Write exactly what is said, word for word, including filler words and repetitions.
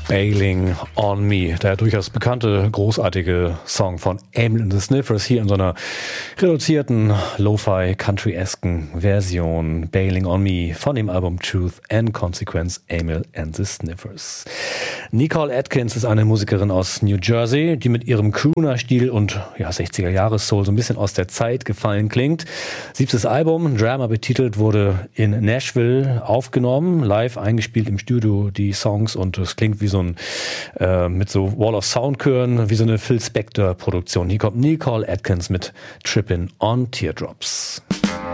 Bailing on Me, der durchaus bekannte, großartige Song von Amyl and the Sniffers, hier in so einer reduzierten, Lo-Fi, Country-esken Version. Bailing on Me von dem Album Truth and Consequence, Amyl and the Sniffers. Nicole Atkins ist eine Musikerin aus New Jersey, die mit ihrem Crooner-Stil und ja, sechziger-Jahres-Soul so ein bisschen aus der Zeit gefallen klingt. Siebtes Album, Drama betitelt, wurde in Nashville aufgenommen, live eingespielt im Studio, die Songs, und es klingt wie so ein, äh, mit so Wall of Sound-Chören, wie so eine Phil Spector-Produktion. Hier kommt Nicole Atkins mit Trippin' on Teardrops.